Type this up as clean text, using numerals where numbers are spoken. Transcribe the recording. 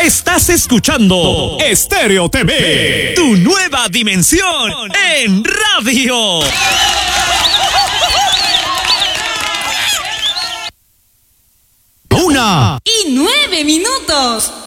Estás escuchando Estéreo TV, tu nueva dimensión en radio. 1:09.